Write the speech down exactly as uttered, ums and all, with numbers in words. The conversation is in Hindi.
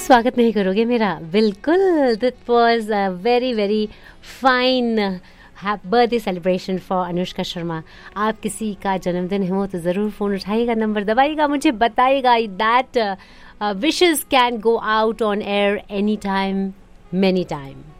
स्वागत नहीं करोगे मेरा? बिल्कुल, that was a very very fine birthday celebration for Anushka Sharma. आप किसी का जन्मदिन हो तो ज़रूर फ़ोन उठाइएगा, नंबर दबाइएगा, मुझे बताइएगा. That wishes can go out on air any time, many time.